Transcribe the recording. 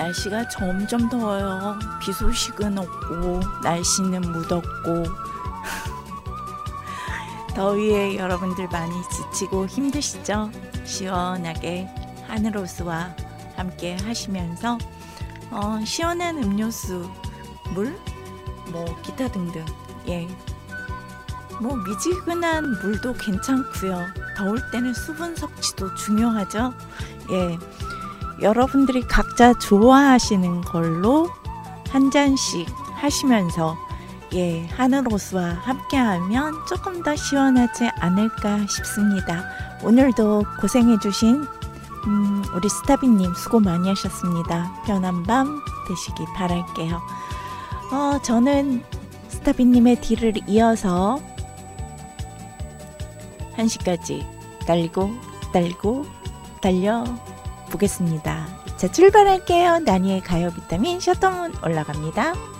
날씨가 점점 더워요. 비 소식은 없고 날씨는 무덥고 더위에 여러분들 많이 지치고 힘드시죠? 시원하게 하늘호수와 함께 하시면서 시원한 음료수, 물, 기타 등등 미지근한 물도 괜찮고요. 더울 때는 수분 섭취도 중요하죠. 여러분들이 각자 좋아하시는 걸로 한 잔씩 하시면서 하늘호수와 함께하면 조금 더 시원하지 않을까 싶습니다. 오늘도 고생해주신 우리 스타비님 수고 많이 하셨습니다. 편한 밤 되시기 바랄게요. 저는 스타비님의 뒤를 이어서 1시까지 달려보겠습니다. 자, 출발할게요. 나니의 가요 비타민 셔터문 올라갑니다.